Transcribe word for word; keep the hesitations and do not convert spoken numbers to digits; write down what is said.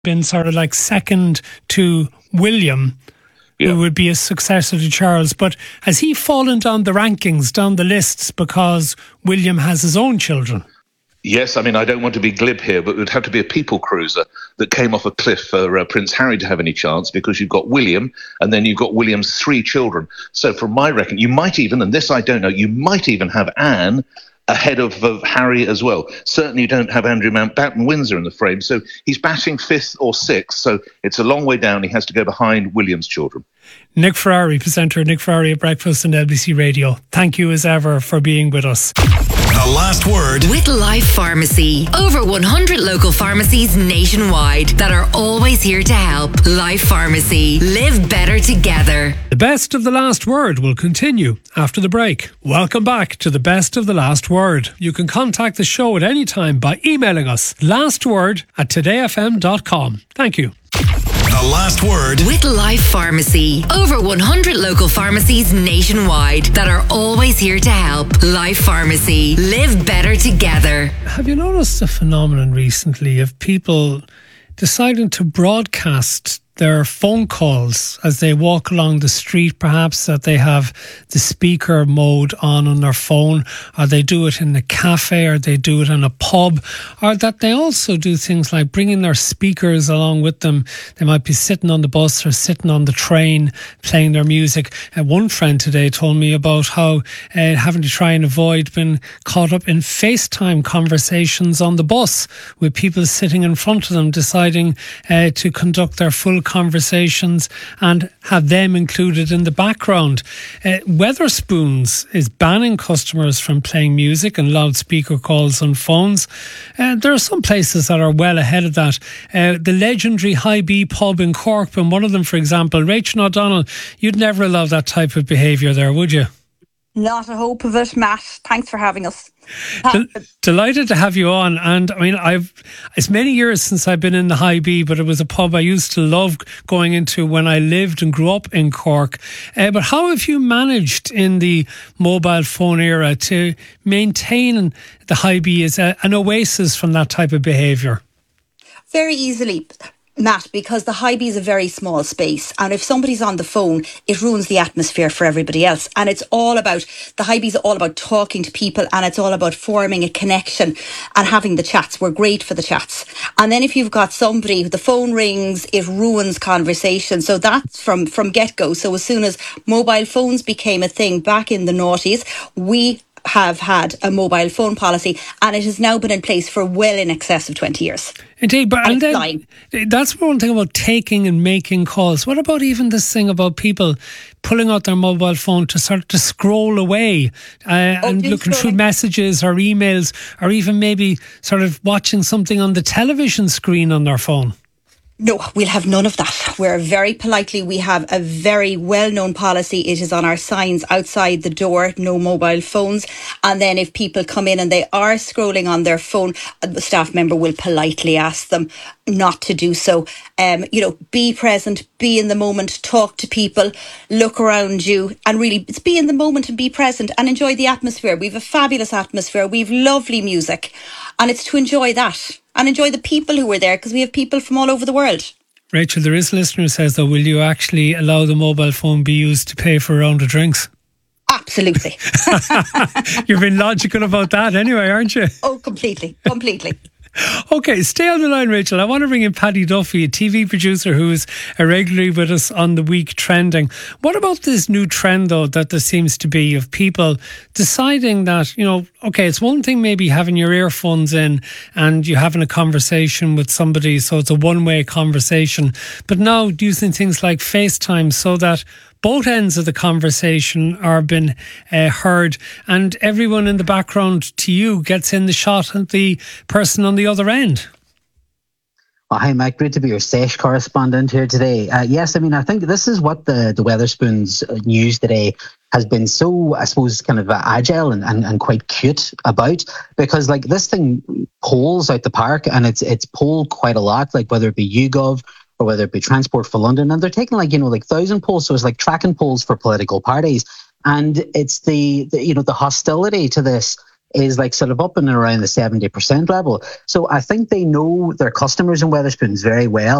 been sort of like second to William, yeah. who would be a successor to Charles. But has he fallen down the rankings, down the lists, because William has his own children? Yes, I mean, I don't want to be glib here, but it would have to be a people cruiser that came off a cliff for uh, Prince Harry to have any chance, because you've got William and then you've got William's three children. So from my reckon, you might even, and this I don't know, you might even have Anne ahead of, of Harry as well. Certainly you don't have Andrew Mountbatten Windsor in the frame. So he's batting fifth or sixth. So it's a long way down. He has to go behind William's children. Nick Ferrari, presenter Nick Ferrari at Breakfast on L B C Radio. Thank you as ever for being with us. The last word with Life Pharmacy. Over one hundred local pharmacies nationwide that are always here to help. Life Pharmacy. Live better together. The best of the last word will continue after the break. Welcome back to the best of the last word. You can contact the show at any time by emailing us lastword at today f m dot com. Thank you. The last word with Life Pharmacy. Over one hundred local pharmacies nationwide that are always here to help. Life Pharmacy. Live better together. Have you noticed a phenomenon recently of people deciding to broadcast their phone calls as they walk along the street? Perhaps that they have the speaker mode on on their phone, or they do it in a cafe, or they do it in a pub, or that they also do things like bringing their speakers along with them. They might be sitting on the bus or sitting on the train playing their music. And one friend today told me about how uh, having to try and avoid being caught up in FaceTime conversations on the bus with people sitting in front of them, deciding uh, to conduct their full conversations and have them included in the background. Uh, Weatherspoons is banning customers from playing music and loudspeaker calls on phones. Uh, there are some places that are well ahead of that. Uh, the legendary High B pub in Cork, and one of them, for example, Rachel O'Donnell, you'd never allow that type of behaviour there, would you? Not a hope of it, Matt. Thanks for having us. Del- delighted to have you on. And I mean, I've it's many years since I've been in the High B, but it was a pub I used to love going into when I lived and grew up in Cork. Uh, but how have you managed in the mobile phone era to maintain the High B as a, an oasis from that type of behaviour? Very easily, Matt, because the High B is a very small space, and if somebody's on the phone, it ruins the atmosphere for everybody else. And it's all about, the High B is all about talking to people, and it's all about forming a connection and having the chats. We're great for the chats. And then if you've got somebody, the phone rings, it ruins conversation. So that's from, from get-go. So as soon as mobile phones became a thing back in the noughties, we have had a mobile phone policy, and it has now been in place for well in excess of twenty years. Indeed, but and then, flying. That's one thing about taking and making calls. What about even this thing about people pulling out their mobile phone to sort of to scroll away uh, oh, and looking through messages or emails, or even maybe sort of watching something on the television screen on their phone? No, we'll have none of that. We're very politely, we have a very well-known policy. It is on our signs outside the door, no mobile phones. And then if people come in and they are scrolling on their phone, the staff member will politely ask them not to do so. Um, you know, be present, be in the moment, talk to people, look around you, and really it's be in the moment and be present and enjoy the atmosphere. We've a fabulous atmosphere. We've lovely music, and it's to enjoy that. And enjoy the people who are there, because we have people from all over the world. Rachel, there is a listener who says, though, will you actually allow the mobile phone be used to pay for a round of drinks? Absolutely. You've been logical about that anyway, aren't you? Oh, completely, completely. Okay, stay on the line, Rachel. I want to bring in Paddy Duffy, a T V producer who is regularly with us on the week trending. What about this new trend, though, that there seems to be of people deciding that, you know, okay, it's one thing maybe having your earphones in and you're having a conversation with somebody, so it's a one-way conversation. But now using things like FaceTime so that both ends of the conversation are being uh, heard, and everyone in the background to you gets in the shot of the person on the other end. Well, hi, Mike. Great to be your Sesh correspondent here today. Uh, yes, I mean, I think this is what the, the Weatherspoons news today has been so, I suppose, kind of uh, agile and, and, and quite cute about, because like this thing polls out the park, and it's it's polled quite a lot, like whether it be YouGov or whether it be Transport for London, and they're taking like, you know, like thousand polls. So it's like tracking polls for political parties. And it's the, the you know, the hostility to this is like sort of up and around the seventy percent level. So I think they know their customers in Wetherspoons very well.